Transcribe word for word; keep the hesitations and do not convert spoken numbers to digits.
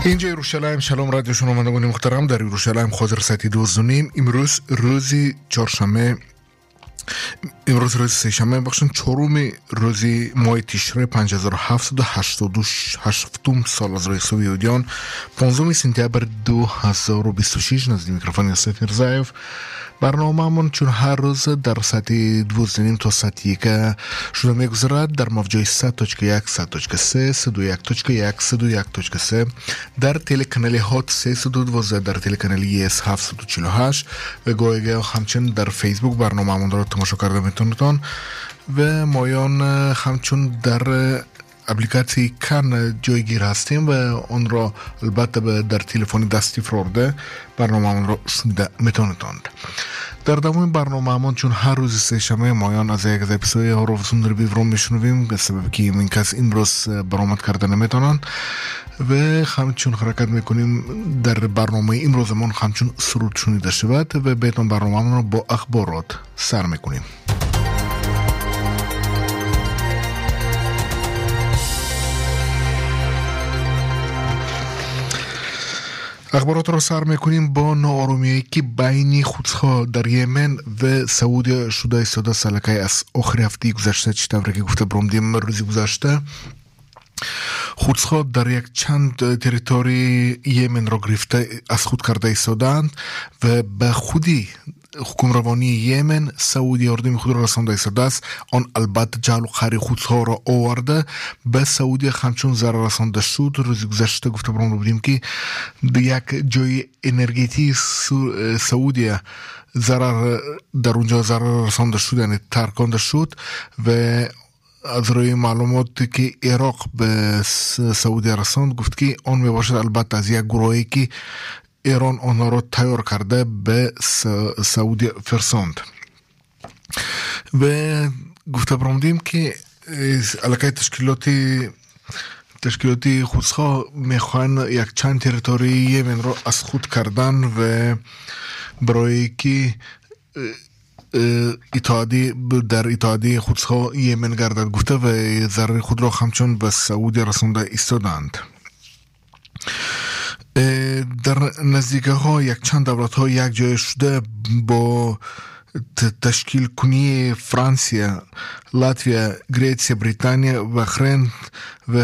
اینجا یروشلایم. شلوم رادیو شنوندگان محترم. در یروشلایم خود رسیدی دوزونیم. امروز روزی چهارشنبه، امروز روز سه‌شنبه بخشن چهارم روزی ماه تشری پنج هزار و هفتصد و هشتاد و هشت سال از رئیس یهودیان، پانزده سپتامبر دو هزار و بیست و شش. نزدیک میکروفون یاسف میرزایف. برنامه‌مون چون هر روز در ساعت دوازده و نیم تا ساعت یک شده میگذرد در موج‌های صد و یک، صد و سه، صد و یک و یک، صد و یک و سه در تلکانال هات سیصد و دوازده، در تلکانال یس هفتصد و چهل و هشت و گاهی همچنین در فیسبوک برنامه‌مون را تماشا کرده میتونید و مایان همچون در اپلیکاسیون کان جایگیر هستیم و آن را البته در تلفن دستی فرورده برنامه‌مون را شنیده میتونید. در دوام برنامه‌مون چون هر روز سه‌شنبه مایان از یک از اپیزود هاروفسون رو بیرون میشنویم به سبب که این کس امروز برآمد کرده نمیتونن و همچون حرکت میکنیم در برنامه امروزمون همچون سرود شنیده شود و بهتون برنامه‌مون رو با اخبارات سر میکنیم. اخبارات را سر میکنیم با ناآرامی که بین خودخواه در یمن و سعودی شده ایستاده سالکه از آخر هفته گذشته. چطوری که گفته برامدیم روزی گذشته خودخواه در یک چند تریتوری یمن را گرفته از خود کرده ایستادند و به خودی حکمروانی یمن سعودی یاردم خود را رسانده ایستاده است. آن البته جعل و خری خودخواه را آورده به سعودی همچون ضرر رسانده شد. روزی گذشته گفته برام رو بودیم که یک جای انرژیتی سعودی ضرر در اونجا ضرر رسانده شد، یعنی ترکانده شد و از روی معلوماتی که عراق به سعودی رساند گفت که آن می باشد البته از یک گروهی که ایران آنها را تیار کرده به سعودی فرستاند و گفته برامدیم که علاقه تشکیلاتی تشکیلاتی خودخواه میخوان یک چند تریتوری یمن را از خود کردن و برای که اتحادی در اتحادی خودخواه یمن گردد گفته و ضرر خود را همچون به سعودی رسانده ایستادند. در نزدیکه ها یک چند دولت ها یک جای شده با تشکیل کنی فرانسه، لاتویا، گریتسیا، بریتانیا، بحرین و